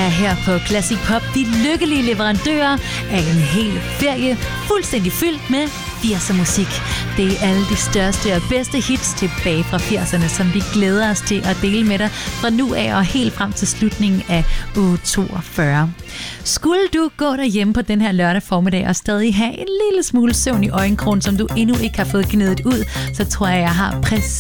er her på Classic Pop de lykkelige leverandører af en hel ferie, fuldstændig fyldt med 80'er musik. Det er alle de største og bedste hits tilbage fra 80'erne, som vi glæder os til at dele med dig fra nu af og helt frem til slutningen af uge 42. Skulle du gå derhjemme på den her lørdag formiddag og stadig have en lille smule søvn i øjenkrogen, som du endnu ikke har fået gnedet ud, så tror jeg har præcis